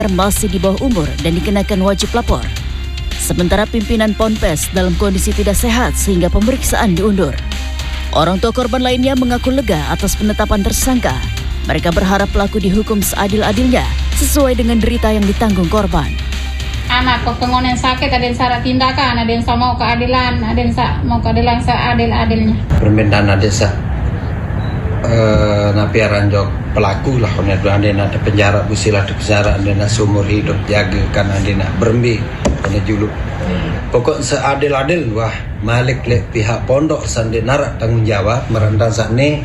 masih di bawah umur dan dikenakan wajib lapor. Sementara pimpinan Ponpes dalam kondisi tidak sehat sehingga pemeriksaan diundur. Orang tua korban lainnya mengaku lega atas penetapan tersangka. Mereka berharap pelaku dihukum seadil-adilnya sesuai dengan derita yang ditanggung korban. Anak kepengonen sakit, ada yang salah tindakan, ada yang mau keadilan, ada yang mau keadilan seadil-adilnya. Permintaan ada napiaran jok pelaku lah, ada penjara busilah di penjara, ada seumur hidup jaga kan, ada berembi, ada juluk. Pokok seadil-adil wah malik le pihak pondok sandi narak tanggung jawab merendang sakne.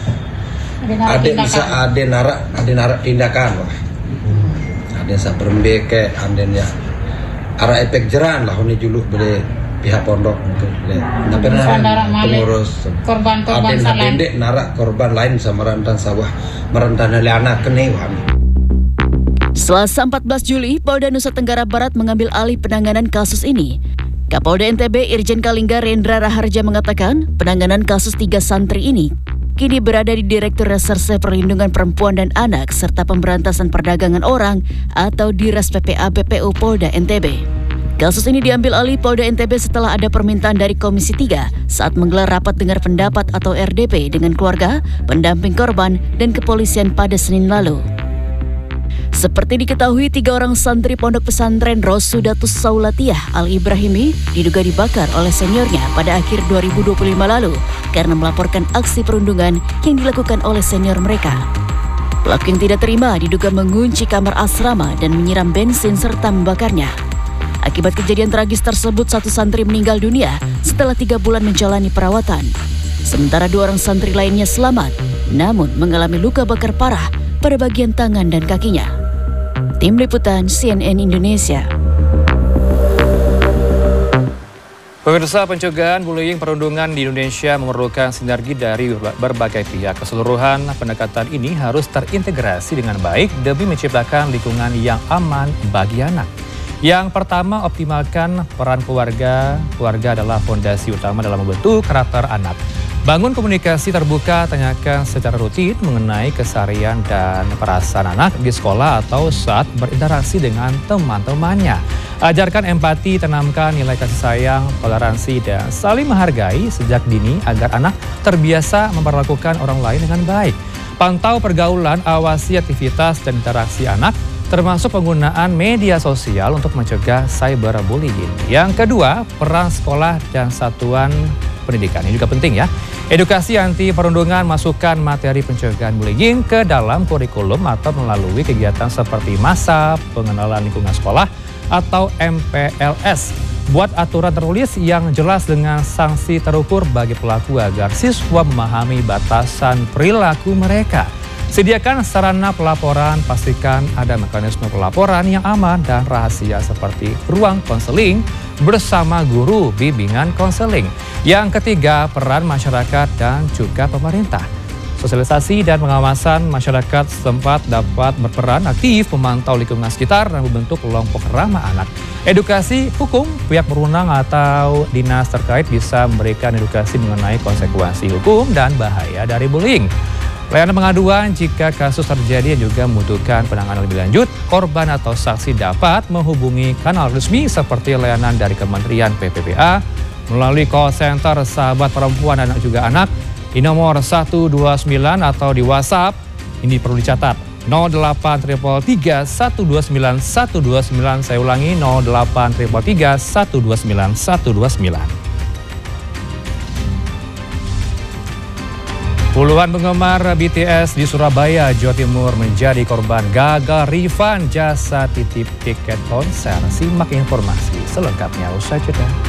Ada narak tindakan wah. Ada sa berembi ke andenya arah efek jeran lah ini juluk beli pihak pondok untuk pengurus korban-korban salah narak korban lain sama rentan sawah merentan anak kenewan. Selasa 14 Juli, Polda Nusa Tenggara Barat mengambil alih penanganan kasus ini. Kapolda NTB Irjen Kalingga Rendra Raharja mengatakan penanganan kasus 3 santri ini kini berada di Direktur Reserse Perlindungan Perempuan dan Anak serta Pemberantasan Perdagangan Orang atau Diras PPA BPU Polda NTB. Kasus ini diambil alih Polda NTB setelah ada permintaan dari Komisi 3 saat menggelar rapat dengar pendapat atau RDP dengan keluarga, pendamping korban, dan kepolisian pada Senin lalu. Seperti diketahui, 3 orang santri pondok pesantren Rosudatus Saulatiah Al-Ibrahimi diduga dibakar oleh seniornya pada akhir 2025 lalu karena melaporkan aksi perundungan yang dilakukan oleh senior mereka. Pelaku yang tidak terima diduga mengunci kamar asrama dan menyiram bensin serta membakarnya. Akibat kejadian tragis tersebut, 1 santri meninggal dunia setelah 3 bulan menjalani perawatan. Sementara 2 orang santri lainnya selamat, namun mengalami luka bakar parah pada bagian tangan dan kakinya. Tim Liputan CNN Indonesia. Pemirsa, pencegahan bullying perundungan di Indonesia memerlukan sinergi dari berbagai pihak. Keseluruhan pendekatan ini harus terintegrasi dengan baik demi menciptakan lingkungan yang aman bagi anak. Yang pertama, optimalkan peran keluarga. Keluarga adalah fondasi utama dalam membentuk karakter anak. Bangun komunikasi terbuka, tanyakan secara rutin mengenai keseharian dan perasaan anak di sekolah atau saat berinteraksi dengan teman-temannya. Ajarkan empati, tanamkan nilai kasih sayang, toleransi, dan saling menghargai sejak dini agar anak terbiasa memperlakukan orang lain dengan baik. Pantau pergaulan, awasi aktivitas dan interaksi anak, termasuk penggunaan media sosial untuk mencegah cyberbullying. Yang kedua, peran sekolah dan satuan pendidikan. Ini juga penting ya. Edukasi anti perundungan, masukkan materi pencegahan bullying ke dalam kurikulum atau melalui kegiatan seperti masa pengenalan lingkungan sekolah atau MPLS. Buat aturan tertulis yang jelas dengan sanksi terukur bagi pelaku agar siswa memahami batasan perilaku mereka. Sediakan sarana pelaporan, pastikan ada mekanisme pelaporan yang aman dan rahasia seperti ruang konseling bersama guru bimbingan konseling. Yang ketiga, peran masyarakat dan juga pemerintah. Sosialisasi dan pengawasan masyarakat setempat dapat berperan aktif memantau lingkungan sekitar dan membentuk kelompok ramah anak. Edukasi hukum, pihak berwenang atau dinas terkait bisa memberikan edukasi mengenai konsekuensi hukum dan bahaya dari bullying. Layanan pengaduan jika kasus terjadi yang juga membutuhkan penanganan lebih lanjut, korban atau saksi dapat menghubungi kanal resmi seperti layanan dari Kementerian PPPA melalui call center Sahabat Perempuan dan juga Anak di nomor 129 atau di WhatsApp. Ini perlu dicatat 08333 129 129. Saya ulangi 08333 129 129. Puluhan penggemar BTS di Surabaya, Jawa Timur menjadi korban gagal refund jasa titip tiket konser. Simak informasi selengkapnya usai jeda.